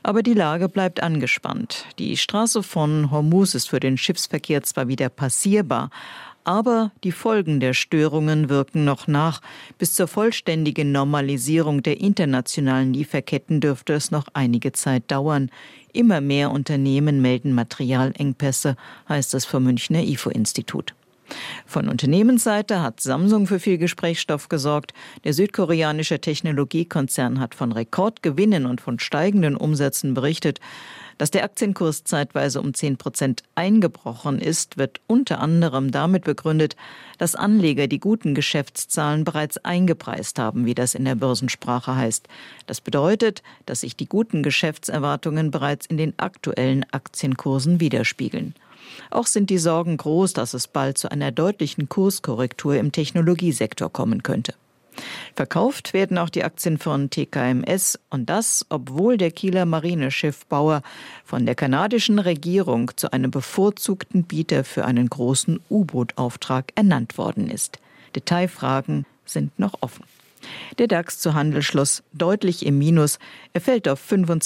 Aber die Lage bleibt angespannt. Die Straße von Hormuz ist für den Schiffsverkehr zwar wieder passierbar, aber die Folgen der Störungen wirken noch nach. Bis zur vollständigen Normalisierung der internationalen Lieferketten dürfte es noch einige Zeit dauern. Immer mehr Unternehmen melden Materialengpässe, heißt es vom Münchner IFO-Institut. Von Unternehmensseite hat Samsung für viel Gesprächsstoff gesorgt. Der südkoreanische Technologiekonzern hat von Rekordgewinnen und von steigenden Umsätzen berichtet. Dass der Aktienkurs zeitweise um 10% eingebrochen ist, wird unter anderem damit begründet, dass Anleger die guten Geschäftszahlen bereits eingepreist haben, wie das in der Börsensprache heißt. Das bedeutet, dass sich die guten Geschäftserwartungen bereits in den aktuellen Aktienkursen widerspiegeln. Auch sind die Sorgen groß, dass es bald zu einer deutlichen Kurskorrektur im Technologiesektor kommen könnte. Verkauft werden auch die Aktien von TKMS und das, obwohl der Kieler Marineschiffbauer von der kanadischen Regierung zu einem bevorzugten Bieter für einen großen U-Boot-Auftrag ernannt worden ist. Detailfragen sind noch offen. Der DAX zu Handelsschluss deutlich im Minus. Er fällt auf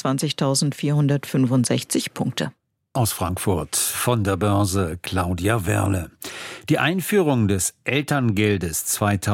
25.465 Punkte. Aus Frankfurt von der Börse Claudia Werle. Die Einführung des Elterngeldes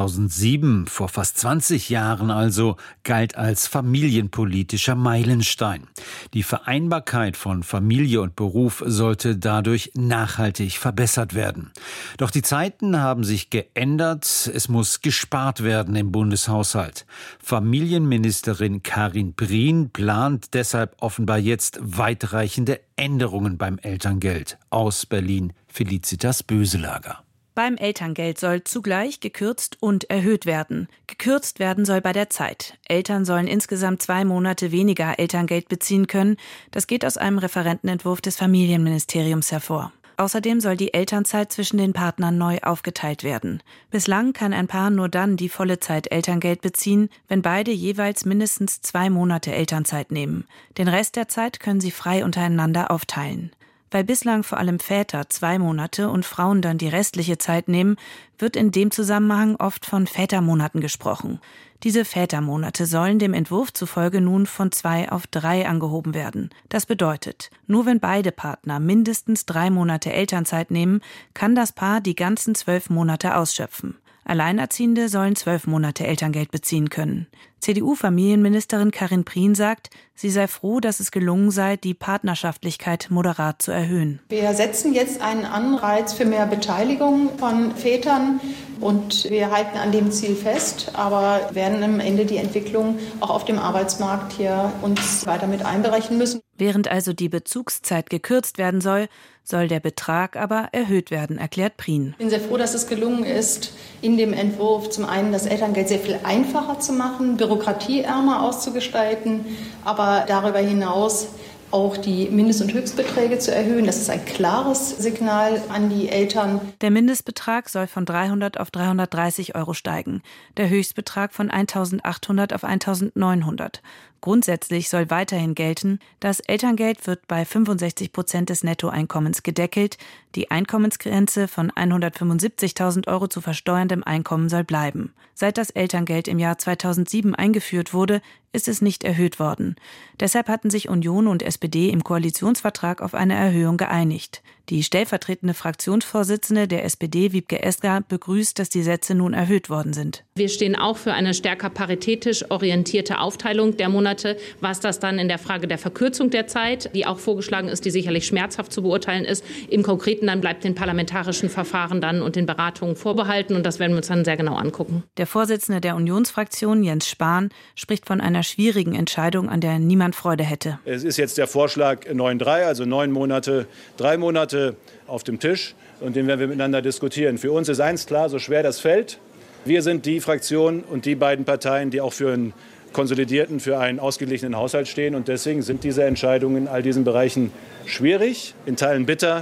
2007, vor fast 20 Jahren also, galt als familienpolitischer Meilenstein. Die Vereinbarkeit von Familie und Beruf sollte dadurch nachhaltig verbessert werden. Doch die Zeiten haben sich geändert. Es muss gespart werden im Bundeshaushalt. Familienministerin Karin Prien plant deshalb offenbar jetzt weitreichende Änderungen beim Elterngeld. Aus Berlin Felicitas Böselager. Beim Elterngeld soll zugleich gekürzt und erhöht werden. Gekürzt werden soll bei der Zeit. Eltern sollen insgesamt 2 Monate weniger Elterngeld beziehen können. Das geht aus einem Referentenentwurf des Familienministeriums hervor. Außerdem soll die Elternzeit zwischen den Partnern neu aufgeteilt werden. Bislang kann ein Paar nur dann die volle Zeit Elterngeld beziehen, wenn beide jeweils mindestens 2 Monate Elternzeit nehmen. Den Rest der Zeit können sie frei untereinander aufteilen. Weil bislang vor allem Väter 2 Monate und Frauen dann die restliche Zeit nehmen, wird in dem Zusammenhang oft von Vätermonaten gesprochen. Diese Vätermonate sollen dem Entwurf zufolge nun von 2 auf 3 angehoben werden. Das bedeutet, nur wenn beide Partner mindestens 3 Monate Elternzeit nehmen, kann das Paar die ganzen 12 Monate ausschöpfen. Alleinerziehende sollen 12 Monate Elterngeld beziehen können. CDU-Familienministerin Karin Prien sagt, sie sei froh, dass es gelungen sei, die Partnerschaftlichkeit moderat zu erhöhen. Wir setzen jetzt einen Anreiz für mehr Beteiligung von Vätern und wir halten an dem Ziel fest, aber werden am Ende die Entwicklung auch auf dem Arbeitsmarkt hier uns weiter mit einberechnen müssen. Während also die Bezugszeit gekürzt werden soll, soll der Betrag aber erhöht werden, erklärt Prien. Ich bin sehr froh, dass es gelungen ist, in dem Entwurf zum einen das Elterngeld sehr viel einfacher zu machen, bürokratieärmer auszugestalten, aber darüber hinaus auch die Mindest- und Höchstbeträge zu erhöhen. Das ist ein klares Signal an die Eltern. Der Mindestbetrag soll von 300 auf 330 € steigen, der Höchstbetrag von 1.800 auf 1.900. Grundsätzlich soll weiterhin gelten, das Elterngeld wird bei 65% des Nettoeinkommens gedeckelt. Die Einkommensgrenze von 175.000 € zu versteuerndem Einkommen soll bleiben. Seit das Elterngeld im Jahr 2007 eingeführt wurde, ist es nicht erhöht worden. Deshalb hatten sich Union und SPD im Koalitionsvertrag auf eine Erhöhung geeinigt. Die stellvertretende Fraktionsvorsitzende der SPD, Wiebke Esger, begrüßt, dass die Sätze nun erhöht worden sind. Wir stehen auch für eine stärker paritätisch orientierte Aufteilung der Monate. Was das dann in der Frage der Verkürzung der Zeit, die auch vorgeschlagen ist, die sicherlich schmerzhaft zu beurteilen ist, im Konkreten dann bleibt den parlamentarischen Verfahren dann und den Beratungen vorbehalten. Und das werden wir uns dann sehr genau angucken. Der Vorsitzende der Unionsfraktion, Jens Spahn, spricht von einer schwierigen Entscheidung, an der niemand Freude hätte. Es ist jetzt der Vorschlag 9-3, also 9 Monate, 3 Monate auf dem Tisch. Und den werden wir miteinander diskutieren. Für uns ist eins klar, so schwer das fällt. Wir sind die Fraktion und die beiden Parteien, die auch für einen konsolidierten, für einen ausgeglichenen Haushalt stehen. Und deswegen sind diese Entscheidungen in all diesen Bereichen schwierig, in Teilen bitter,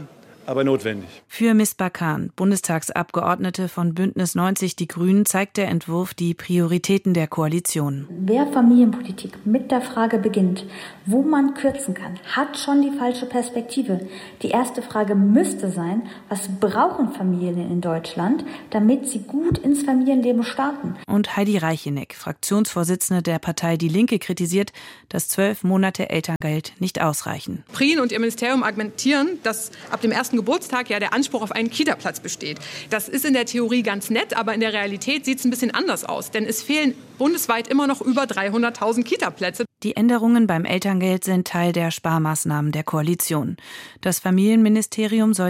aber notwendig. Für Misbah Khan, Bundestagsabgeordnete von Bündnis 90 Die Grünen, zeigt der Entwurf die Prioritäten der Koalition. Wer Familienpolitik mit der Frage beginnt, wo man kürzen kann, hat schon die falsche Perspektive. Die erste Frage müsste sein, was brauchen Familien in Deutschland, damit sie gut ins Familienleben starten? Und Heidi Reicheneck, Fraktionsvorsitzende der Partei Die Linke, kritisiert, dass 12 Monate Elterngeld nicht ausreichen. Prien und ihr Ministerium argumentieren, dass ab dem ersten Geburtstag ja der Anspruch auf einen Kita-Platz besteht. Das ist in der Theorie ganz nett, aber in der Realität sieht es ein bisschen anders aus. Denn es fehlen bundesweit immer noch über 300.000 Kita-Plätze. Die Änderungen beim Elterngeld sind Teil der Sparmaßnahmen der Koalition. Das Familienministerium soll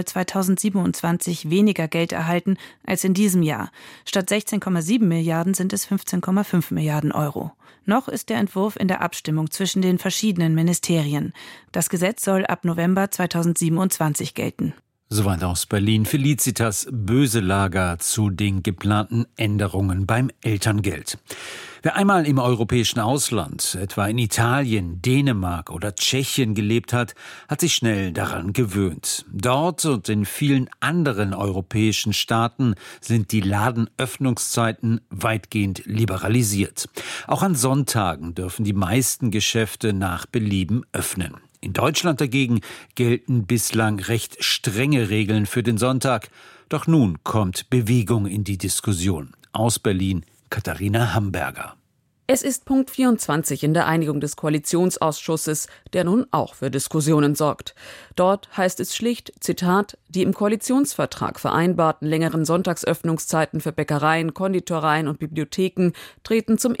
2027 weniger Geld erhalten als in diesem Jahr. Statt 16,7 Milliarden sind es 15,5 Milliarden Euro. Noch ist der Entwurf in der Abstimmung zwischen den verschiedenen Ministerien. Das Gesetz soll ab November 2027 gelten. Soweit aus Berlin Felicitas Böselager zu den geplanten Änderungen beim Elterngeld. Wer einmal im europäischen Ausland, etwa in Italien, Dänemark oder Tschechien gelebt hat, hat sich schnell daran gewöhnt. Dort und in vielen anderen europäischen Staaten sind die Ladenöffnungszeiten weitgehend liberalisiert. Auch an Sonntagen dürfen die meisten Geschäfte nach Belieben öffnen. In Deutschland dagegen gelten bislang recht strenge Regeln für den Sonntag. Doch nun kommt Bewegung in die Diskussion. Aus Berlin Katharina Hamburger. Es ist Punkt 24 in der Einigung des Koalitionsausschusses, der nun auch für Diskussionen sorgt. Dort heißt es schlicht, Zitat, die im Koalitionsvertrag vereinbarten längeren Sonntagsöffnungszeiten für Bäckereien, Konditoreien und Bibliotheken treten zum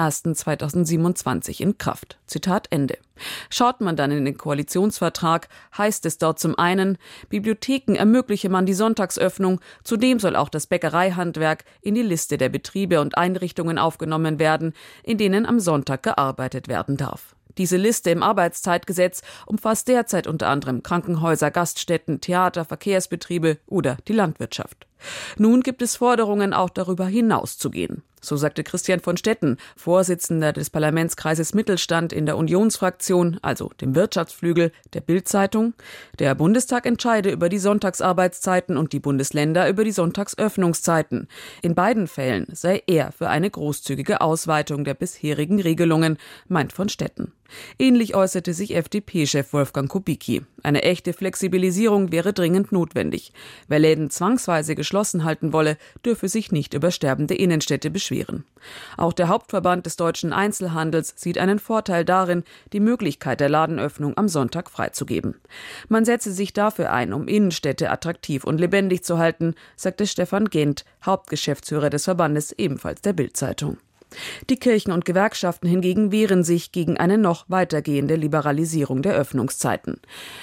01.01.2027 in Kraft. Zitat Ende. Schaut man dann in den Koalitionsvertrag, heißt es dort zum einen, Bibliotheken ermögliche man die Sonntagsöffnung, zudem soll auch das Bäckereihandwerk in die Liste der Betriebe und Einrichtungen aufgenommen werden, in denen am Sonntag gearbeitet werden darf. Diese Liste im Arbeitszeitgesetz umfasst derzeit unter anderem Krankenhäuser, Gaststätten, Theater, Verkehrsbetriebe oder die Landwirtschaft. Nun gibt es Forderungen, auch darüber hinaus zu gehen. So sagte Christian von Stetten, Vorsitzender des Parlamentskreises Mittelstand in der Unionsfraktion, also dem Wirtschaftsflügel der Bild-Zeitung. Der Bundestag entscheide über die Sonntagsarbeitszeiten und die Bundesländer über die Sonntagsöffnungszeiten. In beiden Fällen sei er für eine großzügige Ausweitung der bisherigen Regelungen, meint von Stetten. Ähnlich äußerte sich FDP-Chef Wolfgang Kubicki. Eine echte Flexibilisierung wäre dringend notwendig. Wer Läden zwangsweise geschlossen halten wolle, dürfe sich nicht über sterbende Innenstädte beschweren. Auch der Hauptverband des deutschen Einzelhandels sieht einen Vorteil darin, die Möglichkeit der Ladenöffnung am Sonntag freizugeben. Man setze sich dafür ein, um Innenstädte attraktiv und lebendig zu halten, sagte Stefan Gent, Hauptgeschäftsführer des Verbandes, ebenfalls der Bild-Zeitung. Die Kirchen und Gewerkschaften hingegen wehren sich gegen eine noch weitergehende Liberalisierung der Öffnungszeiten.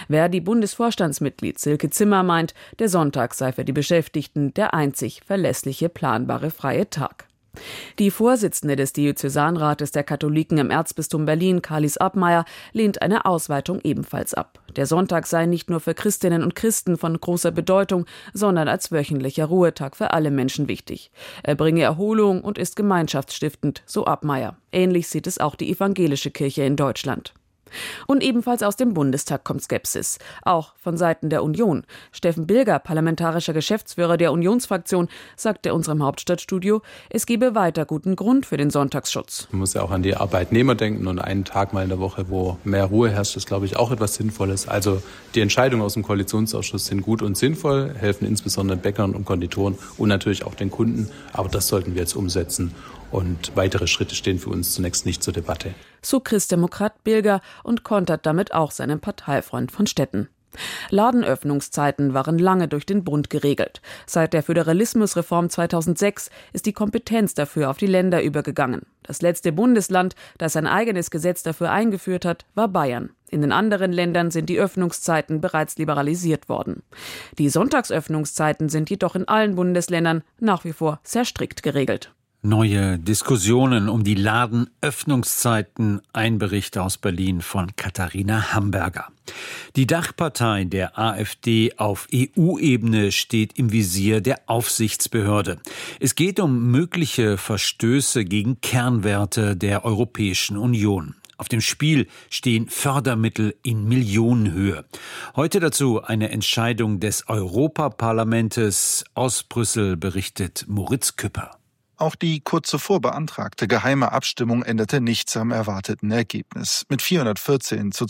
Verdi-Bundesvorstandsmitglied Silke Zimmer meint, der Sonntag sei für die Beschäftigten der einzig verlässliche, planbare freie Tag. Die Vorsitzende des Diözesanrates der Katholiken im Erzbistum Berlin, Carlis Abmeier, lehnt eine Ausweitung ebenfalls ab. Der Sonntag sei nicht nur für Christinnen und Christen von großer Bedeutung, sondern als wöchentlicher Ruhetag für alle Menschen wichtig. Er bringe Erholung und ist gemeinschaftsstiftend, so Abmeier. Ähnlich sieht es auch die evangelische Kirche in Deutschland. Und ebenfalls aus dem Bundestag kommt Skepsis, auch von Seiten der Union. Steffen Bilger, parlamentarischer Geschäftsführer der Unionsfraktion, sagte unserem Hauptstadtstudio, es gebe weiter guten Grund für den Sonntagsschutz. Man muss ja auch an die Arbeitnehmer denken und einen Tag mal in der Woche, wo mehr Ruhe herrscht, ist, glaube ich, auch etwas Sinnvolles. Also die Entscheidungen aus dem Koalitionsausschuss sind gut und sinnvoll, helfen insbesondere Bäckern und Konditoren und natürlich auch den Kunden. Aber das sollten wir jetzt umsetzen. Und weitere Schritte stehen für uns zunächst nicht zur Debatte. So Christdemokrat Bilger und kontert damit auch seinen Parteifreund von Stetten. Ladenöffnungszeiten waren lange durch den Bund geregelt. Seit der Föderalismusreform 2006 ist die Kompetenz dafür auf die Länder übergegangen. Das letzte Bundesland, das ein eigenes Gesetz dafür eingeführt hat, war Bayern. In den anderen Ländern sind die Öffnungszeiten bereits liberalisiert worden. Die Sonntagsöffnungszeiten sind jedoch in allen Bundesländern nach wie vor sehr strikt geregelt. Neue Diskussionen um die Ladenöffnungszeiten. Ein Bericht aus Berlin von Katharina Hamburger. Die Dachpartei der AfD auf EU-Ebene steht im Visier der Aufsichtsbehörde. Es geht um mögliche Verstöße gegen Kernwerte der Europäischen Union. Auf dem Spiel stehen Fördermittel in Millionenhöhe. Heute dazu eine Entscheidung des Europaparlamentes. Aus Brüssel berichtet Moritz Küpper. Auch die kurz zuvor beantragte geheime Abstimmung änderte nichts am erwarteten Ergebnis. Mit 414 zu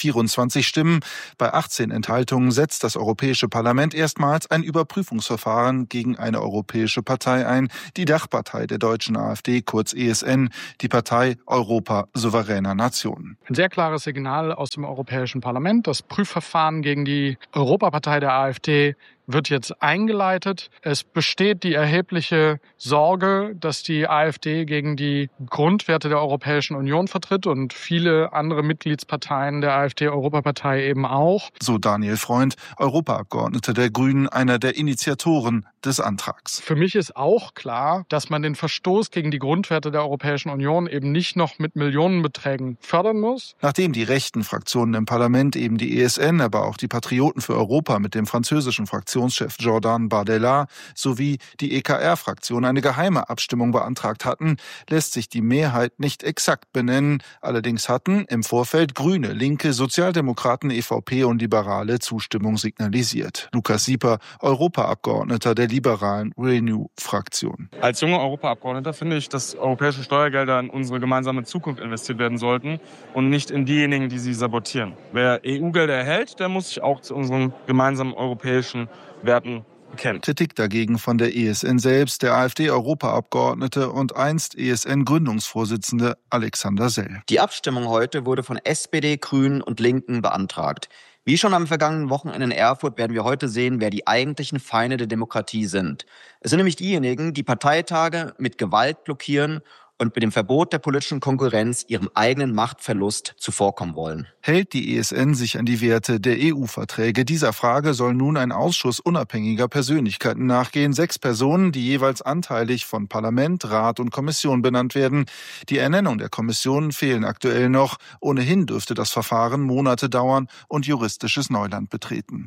224 Stimmen bei 18 Enthaltungen setzt das Europäische Parlament erstmals ein Überprüfungsverfahren gegen eine europäische Partei ein, die Dachpartei der deutschen AfD, kurz ESN, die Partei Europa souveräner Nationen. Ein sehr klares Signal aus dem Europäischen Parlament. Das Prüfverfahren gegen die Europapartei der AfD wird jetzt eingeleitet. Es besteht die erhebliche Sorge, dass die AfD gegen die Grundwerte der Europäischen Union vertritt und viele andere Mitgliedsparteien der AfD-Europapartei eben auch. So Daniel Freund, Europaabgeordneter der Grünen, einer der Initiatoren des Antrags. Für mich ist auch klar, dass man den Verstoß gegen die Grundwerte der Europäischen Union eben nicht noch mit Millionenbeträgen fördern muss. Nachdem die rechten Fraktionen im Parlament eben die ESN, aber auch die Patrioten für Europa mit dem französischen Fraktionschef Jordan Bardella sowie die EKR-Fraktion eine geheime Abstimmung beantragt hatten, lässt sich die Mehrheit nicht exakt benennen. Allerdings hatten im Vorfeld Grüne, Linke, Sozialdemokraten, EVP und Liberale Zustimmung signalisiert. Lukas Sieper, Europaabgeordneter der liberalen Renew-Fraktion. Als junger Europaabgeordneter finde ich, dass europäische Steuergelder in unsere gemeinsame Zukunft investiert werden sollten und nicht in diejenigen, die sie sabotieren. Wer EU-Gelder erhält, der muss sich auch zu unseren gemeinsamen europäischen Werten bekennen. Kritik dagegen von der ESN selbst, der AfD-Europaabgeordnete und einst ESN-Gründungsvorsitzende Alexander Sell. Die Abstimmung heute wurde von SPD, Grünen und Linken beantragt. Wie schon am vergangenen Wochenende in Erfurt werden wir heute sehen, wer die eigentlichen Feinde der Demokratie sind. Es sind nämlich diejenigen, die Parteitage mit Gewalt blockieren und mit dem Verbot der politischen Konkurrenz ihrem eigenen Machtverlust zuvorkommen wollen. Hält die ESN sich an die Werte der EU-Verträge? Dieser Frage soll nun ein Ausschuss unabhängiger Persönlichkeiten nachgehen. 6 Personen, die jeweils anteilig von Parlament, Rat und Kommission benannt werden. Die Ernennung der Kommissionen fehlen aktuell noch. Ohnehin dürfte das Verfahren Monate dauern und juristisches Neuland betreten.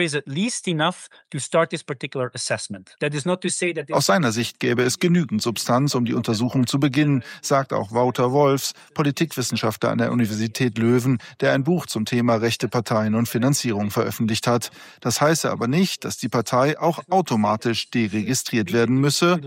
Aus seiner Sicht gäbe es genügend Substanz, um die Untersuchung zu beginnen, sagt auch Wouter Wolfs, Politikwissenschaftler an der Universität Löwen, der ein Buch zum Thema rechte Parteien und Finanzierung veröffentlicht hat. Das heiße aber nicht, dass die Partei auch automatisch deregistriert werden müsse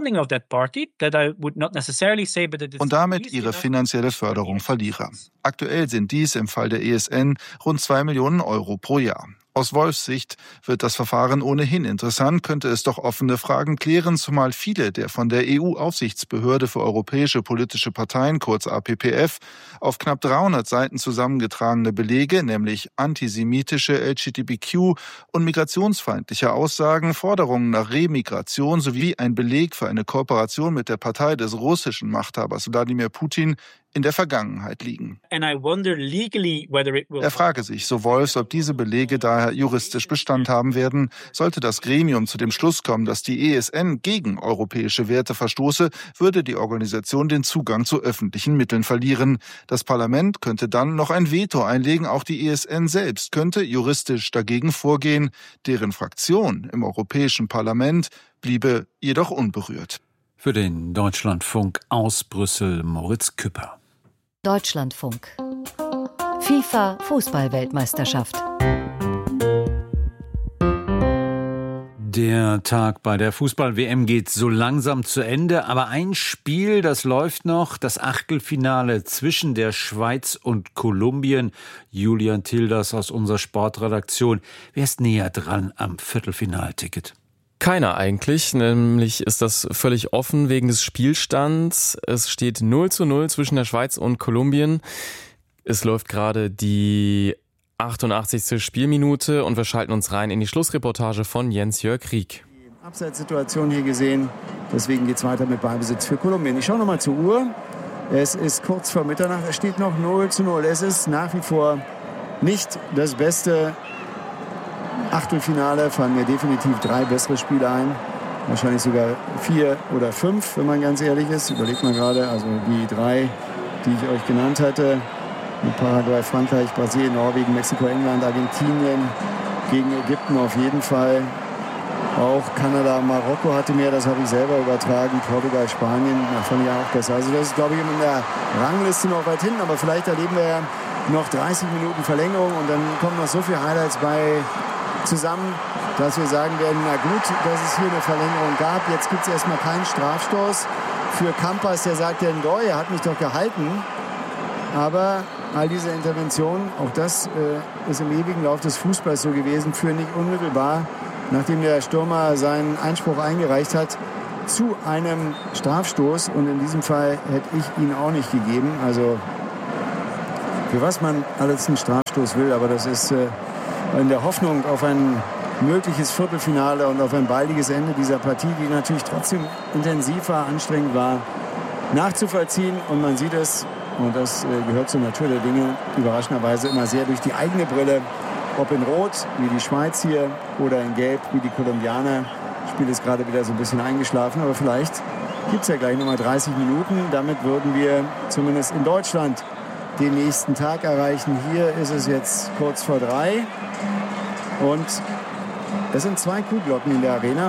und damit ihre finanzielle Förderung verliere. Aktuell sind dies im Fall der ESN rund 2 Millionen Euro pro Jahr. Aus Wolfs Sicht wird das Verfahren ohnehin interessant, könnte es doch offene Fragen klären, zumal viele der von der EU-Aufsichtsbehörde für europäische politische Parteien, kurz APPF, auf knapp 300 Seiten zusammengetragene Belege, nämlich antisemitische, LGBTQ und migrationsfeindliche Aussagen, Forderungen nach Remigration sowie ein Beleg für eine Kooperation mit der Partei des russischen Machthabers Wladimir Putin in der Vergangenheit liegen. Er frage sich, so Wolfs, ob diese Belege daher juristisch Bestand haben werden. Sollte das Gremium zu dem Schluss kommen, dass die ESN gegen europäische Werte verstoße, würde die Organisation den Zugang zu öffentlichen Mitteln verlieren. Das Parlament könnte dann noch ein Veto einlegen. Auch die ESN selbst könnte juristisch dagegen vorgehen. Deren Fraktion im Europäischen Parlament bliebe jedoch unberührt. Für den Deutschlandfunk aus Brüssel Moritz Küpper. Deutschlandfunk. FIFA-Fußball-Weltmeisterschaft. Der Tag bei der Fußball-WM geht so langsam zu Ende, aber ein Spiel, das läuft noch, das Achtelfinale zwischen der Schweiz und Kolumbien. Julian Tilders aus unserer Sportredaktion. Wer ist näher dran am Viertelfinalticket? Keiner eigentlich, nämlich ist das völlig offen wegen des Spielstands. Es steht 0:0 zwischen der Schweiz und Kolumbien. Es läuft gerade die 88. Spielminute und wir schalten uns rein in die Schlussreportage von Jens-Jörg Rieck. Abseitssituation hier gesehen, deswegen geht es weiter mit Ballbesitz für Kolumbien. Ich schaue nochmal zur Uhr. Es ist kurz vor Mitternacht, es steht noch 0:0. Es ist nach wie vor nicht das beste Achtelfinale, fallen mir definitiv 3 bessere Spiele ein. Wahrscheinlich sogar 4 oder 5, wenn man ganz ehrlich ist. Überlegt man gerade, also die 3, die ich euch genannt hatte. Mit Paraguay, Frankreich, Brasilien, Norwegen, Mexiko, England, Argentinien. Gegen Ägypten auf jeden Fall. Auch Kanada, Marokko hatte mehr, das habe ich selber übertragen. Portugal, Spanien, fand ich auch besser. Also das ist, glaube ich, in der Rangliste noch weit hinten. Aber vielleicht erleben wir ja noch 30 Minuten Verlängerung und dann kommen noch so viele Highlights zusammen, dass wir sagen werden, na gut, dass es hier eine Verlängerung gab. Jetzt gibt es erstmal keinen Strafstoß für Campas, der sagt, der Ndoye hat mich doch gehalten. Aber all diese Interventionen, auch das ist im ewigen Lauf des Fußballs so gewesen, führen nicht unmittelbar, nachdem der Stürmer seinen Einspruch eingereicht hat, zu einem Strafstoß. Und in diesem Fall hätte ich ihn auch nicht gegeben. Also für was man alles einen Strafstoß will, aber das ist in der Hoffnung auf ein mögliches Viertelfinale und auf ein baldiges Ende dieser Partie, die natürlich trotzdem intensiv war, anstrengend war, nachzuvollziehen. Und man sieht es, und das gehört zur Natur der Dinge, überraschenderweise immer sehr durch die eigene Brille. Ob in Rot, wie die Schweiz hier, oder in Gelb, wie die Kolumbianer. Das Spiel ist gerade wieder so ein bisschen eingeschlafen, aber vielleicht gibt es ja gleich nochmal 30 Minuten. Damit würden wir zumindest in Deutschland den nächsten Tag erreichen. Hier ist es jetzt kurz vor 3. Und es sind 2 Kuhglocken in der Arena.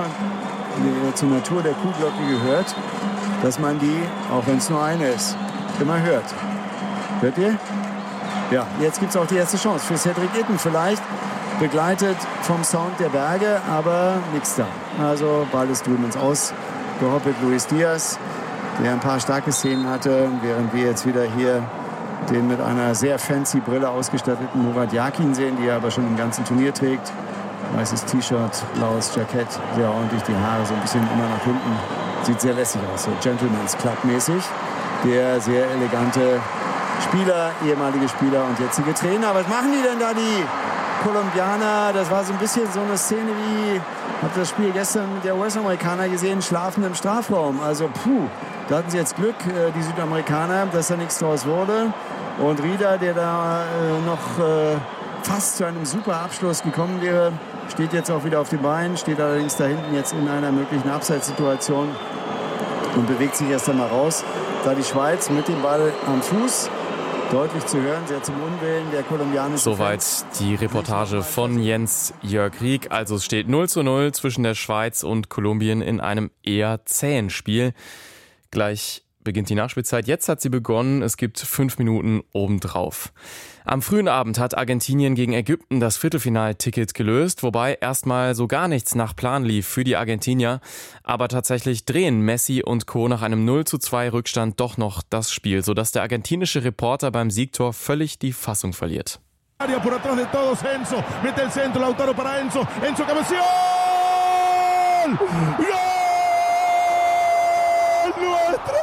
Zur Natur der Kuhglocke gehört, dass man die, auch wenn es nur eine ist, immer hört. Hört ihr? Ja, jetzt gibt es auch die erste Chance für Cedric Itten. Vielleicht begleitet vom Sound der Berge, aber nichts da. Also Ball ist drüben ins Aus gehoppelt. Luis Diaz, der ein paar starke Szenen hatte, während wir jetzt wieder hier den mit einer sehr fancy Brille ausgestatteten Murat Yakin sehen, die er aber schon im ganzen Turnier trägt. Weißes T-Shirt, blaues Jackett, sehr ordentlich, die Haare so ein bisschen immer nach hinten. Sieht sehr lässig aus, so Gentleman's Club mäßig. Der sehr elegante Spieler, ehemalige Spieler und jetzige Trainer. Was machen die denn da, die Kolumbianer? Das war so ein bisschen so eine Szene wie, habt das Spiel gestern mit der US-Amerikaner gesehen, schlafen im Strafraum. Also da hatten sie jetzt Glück, die Südamerikaner, dass da nichts draus wurde. Und Rieder, der da noch fast zu einem super Abschluss gekommen wäre, steht jetzt auch wieder auf den Beinen, steht allerdings da hinten jetzt in einer möglichen Abseitssituation und bewegt sich erst einmal raus. Da die Schweiz mit dem Ball am Fuß, deutlich zu hören, sehr zum Unwillen der kolumbianischen Soweit die Reportage von Jens-Jörg Rieck. Also es steht 0:0 zwischen der Schweiz und Kolumbien in einem eher zähen Spiel. Gleich beginnt die Nachspielzeit. Jetzt hat sie begonnen. Es gibt 5 Minuten obendrauf. Am frühen Abend hat Argentinien gegen Ägypten das Viertelfinalticket gelöst, wobei erstmal so gar nichts nach Plan lief für die Argentinier. Aber tatsächlich drehen Messi und Co. nach einem 0:2 Rückstand doch noch das Spiel, sodass der argentinische Reporter beim Siegtor völlig die Fassung verliert. Por atrás de todos, Enzo, mete el centro, Lautaro para Enzo, Enzo cabeceó, ¡Gol! ¡Nuestro!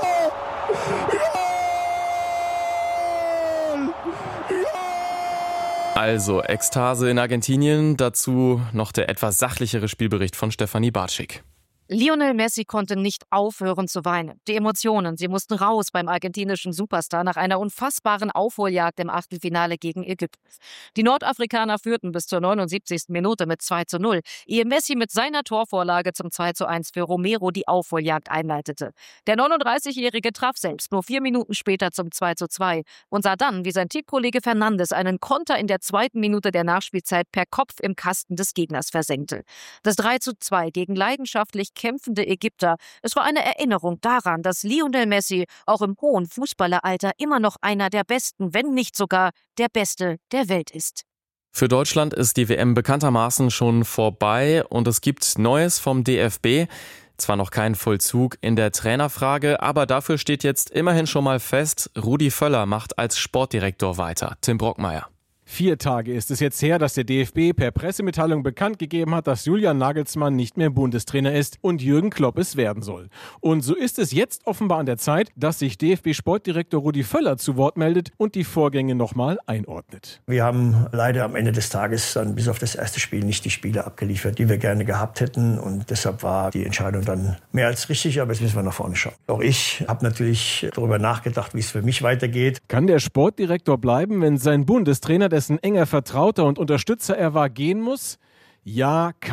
Also Ekstase in Argentinien, dazu noch der etwas sachlichere Spielbericht von Stefanie Bartschik. Lionel Messi konnte nicht aufhören zu weinen. Die Emotionen, sie mussten raus beim argentinischen Superstar nach einer unfassbaren Aufholjagd im Achtelfinale gegen Ägypten. Die Nordafrikaner führten bis zur 79. Minute mit 2:0, ehe Messi mit seiner Torvorlage zum 2:1 für Romero die Aufholjagd einleitete. Der 39-Jährige traf selbst nur 4 Minuten später zum 2:2 und sah dann, wie sein Teamkollege Fernandes einen Konter in der 2. Minute der Nachspielzeit per Kopf im Kasten des Gegners versenkte. Das 3:2 gegen leidenschaftlich kämpfende Ägypter. Es war eine Erinnerung daran, dass Lionel Messi auch im hohen Fußballeralter immer noch einer der Besten, wenn nicht sogar der Beste der Welt ist. Für Deutschland ist die WM bekanntermaßen schon vorbei und es gibt Neues vom DFB. Zwar noch kein Vollzug in der Trainerfrage, aber dafür steht jetzt immerhin schon mal fest, Rudi Völler macht als Sportdirektor weiter. Tim Brockmeier. 4 Tage ist es jetzt her, dass der DFB per Pressemitteilung bekannt gegeben hat, dass Julian Nagelsmann nicht mehr Bundestrainer ist und Jürgen Klopp es werden soll. Und so ist es jetzt offenbar an der Zeit, dass sich DFB-Sportdirektor Rudi Völler zu Wort meldet und die Vorgänge nochmal einordnet. Wir haben leider am Ende des Tages dann bis auf das erste Spiel nicht die Spiele abgeliefert, die wir gerne gehabt hätten. Und deshalb war die Entscheidung dann mehr als richtig, aber jetzt müssen wir nach vorne schauen. Auch ich habe natürlich darüber nachgedacht, wie es für mich weitergeht. Kann der Sportdirektor bleiben, wenn sein Bundestrainer, dessen enger Vertrauter und Unterstützer er war, gehen muss? Ja, kann er.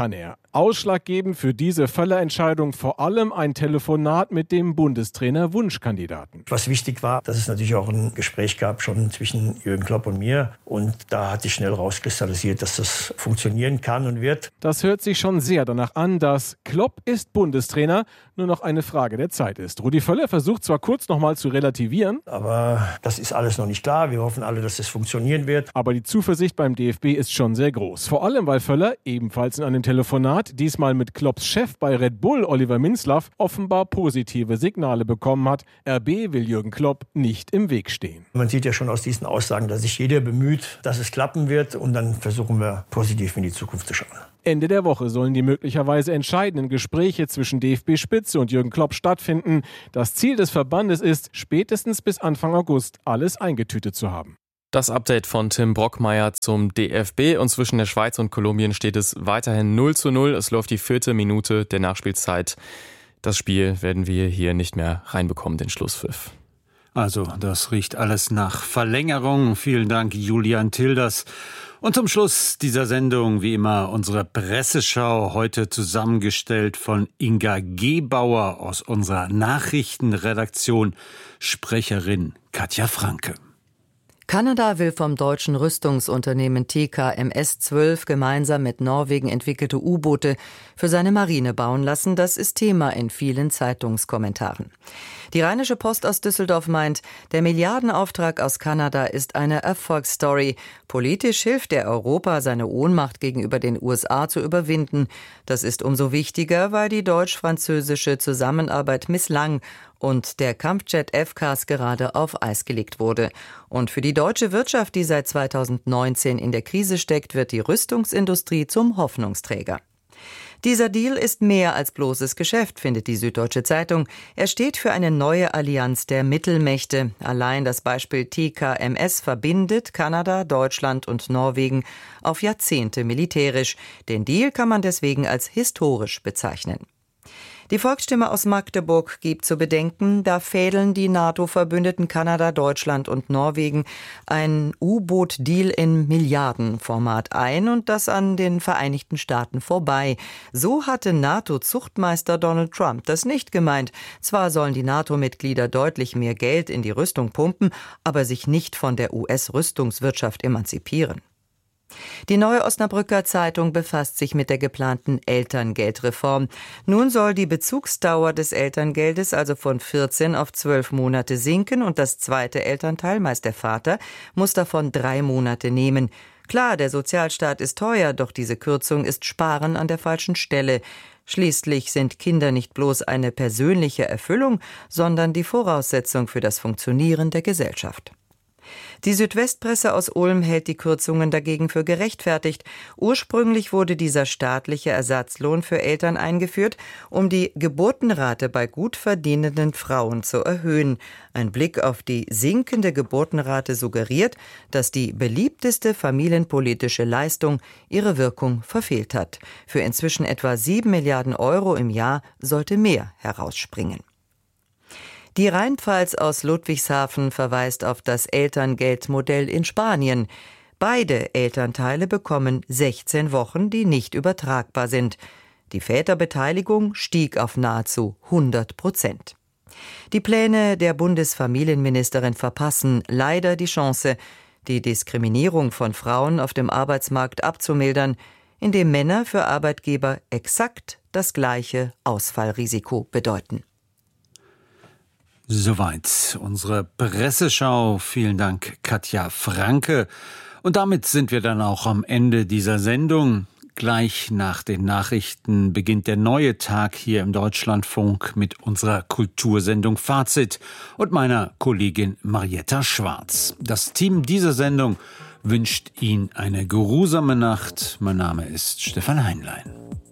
Ausschlaggebend für diese Völler-Entscheidung vor allem ein Telefonat mit dem Bundestrainer-Wunschkandidaten. Was wichtig war, dass es natürlich auch ein Gespräch gab schon zwischen Jürgen Klopp und mir. Und da hat sich schnell rauskristallisiert, dass das funktionieren kann und wird. Das hört sich schon sehr danach an, dass Klopp ist Bundestrainer, nur noch eine Frage der Zeit ist. Rudi Völler versucht zwar kurz noch mal zu relativieren, aber das ist alles noch nicht klar. Wir hoffen alle, dass es funktionieren wird. Aber die Zuversicht beim DFB ist schon sehr groß. Vor allem, weil Völler ebenfalls in einem Telefonat, diesmal mit Klopps Chef bei Red Bull, Oliver Minzlaff, offenbar positive Signale bekommen hat. RB will Jürgen Klopp nicht im Weg stehen. Man sieht ja schon aus diesen Aussagen, dass sich jeder bemüht, dass es klappen wird. Und dann versuchen wir positiv in die Zukunft zu schauen. Ende der Woche sollen die möglicherweise entscheidenden Gespräche zwischen DFB-Spitze und Jürgen Klopp stattfinden. Das Ziel des Verbandes ist, spätestens bis Anfang August alles eingetütet zu haben. Das Update von Tim Brockmeier zum DFB und zwischen der Schweiz und Kolumbien steht es weiterhin 0:0. Es läuft die 4. Minute der Nachspielzeit. Das Spiel werden wir hier nicht mehr reinbekommen, den Schlusspfiff. Also, das riecht alles nach Verlängerung. Vielen Dank, Julian Tilders. Und zum Schluss dieser Sendung, wie immer, unsere Presseschau, heute zusammengestellt von Inga Gebauer aus unserer Nachrichtenredaktion, Sprecherin Katja Franke. Kanada will vom deutschen Rüstungsunternehmen TKMS-12 gemeinsam mit Norwegen entwickelte U-Boote für seine Marine bauen lassen. Das ist Thema in vielen Zeitungskommentaren. Die Rheinische Post aus Düsseldorf meint, der Milliardenauftrag aus Kanada ist eine Erfolgsstory. Politisch hilft er Europa, seine Ohnmacht gegenüber den USA zu überwinden. Das ist umso wichtiger, weil die deutsch-französische Zusammenarbeit misslang und der Kampfjet FCAS gerade auf Eis gelegt wurde. Und für die deutsche Wirtschaft, die seit 2019 in der Krise steckt, wird die Rüstungsindustrie zum Hoffnungsträger. Dieser Deal ist mehr als bloßes Geschäft, findet die Süddeutsche Zeitung. Er steht für eine neue Allianz der Mittelmächte. Allein das Beispiel TKMS verbindet Kanada, Deutschland und Norwegen auf Jahrzehnte militärisch. Den Deal kann man deswegen als historisch bezeichnen. Die Volksstimme aus Magdeburg gibt zu bedenken, da fädeln die NATO-Verbündeten Kanada, Deutschland und Norwegen ein U-Boot-Deal in Milliardenformat ein und das an den Vereinigten Staaten vorbei. So hatte NATO-Zuchtmeister Donald Trump das nicht gemeint. Zwar sollen die NATO-Mitglieder deutlich mehr Geld in die Rüstung pumpen, aber sich nicht von der US-Rüstungswirtschaft emanzipieren. Die Neue Osnabrücker Zeitung befasst sich mit der geplanten Elterngeldreform. Nun soll die Bezugsdauer des Elterngeldes also von 14 auf 12 Monate sinken und das zweite Elternteil, meist der Vater, muss davon 3 Monate nehmen. Klar, der Sozialstaat ist teuer, doch diese Kürzung ist Sparen an der falschen Stelle. Schließlich sind Kinder nicht bloß eine persönliche Erfüllung, sondern die Voraussetzung für das Funktionieren der Gesellschaft. Die Südwestpresse aus Ulm hält die Kürzungen dagegen für gerechtfertigt. Ursprünglich wurde dieser staatliche Ersatzlohn für Eltern eingeführt, um die Geburtenrate bei gut verdienenden Frauen zu erhöhen. Ein Blick auf die sinkende Geburtenrate suggeriert, dass die beliebteste familienpolitische Leistung ihre Wirkung verfehlt hat. Für inzwischen etwa 7 Milliarden Euro im Jahr sollte mehr herausspringen. Die Rheinpfalz aus Ludwigshafen verweist auf das Elterngeldmodell in Spanien. Beide Elternteile bekommen 16 Wochen, die nicht übertragbar sind. Die Väterbeteiligung stieg auf nahezu 100%. Die Pläne der Bundesfamilienministerin verpassen leider die Chance, die Diskriminierung von Frauen auf dem Arbeitsmarkt abzumildern, indem Männer für Arbeitgeber exakt das gleiche Ausfallrisiko bedeuten. Soweit unsere Presseschau. Vielen Dank, Katja Franke. Und damit sind wir dann auch am Ende dieser Sendung. Gleich nach den Nachrichten beginnt der neue Tag hier im Deutschlandfunk mit unserer Kultursendung Fazit und meiner Kollegin Marietta Schwarz. Das Team dieser Sendung wünscht Ihnen eine geruhsame Nacht. Mein Name ist Stefan Heinlein.